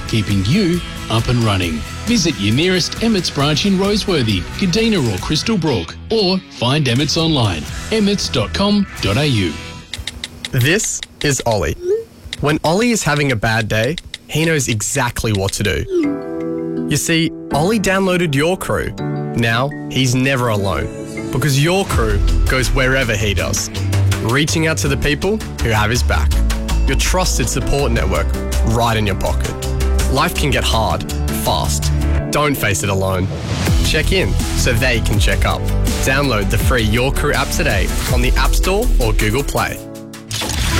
keeping you up and running. Visit your nearest Emmett's branch in Roseworthy, Kadina or Crystal Brook, or find Emmett's online, emmets.com.au. This is Ollie. When Ollie is having a bad day, he knows exactly what to do. You see, Ollie downloaded Your Crew. Now, he's never alone, because Your Crew goes wherever he does, reaching out to the people who have his back. Your trusted support network right in your pocket. Life can get hard, fast. Don't face it alone. Check in so they can check up. Download the free Your Crew app today on the App Store or Google Play.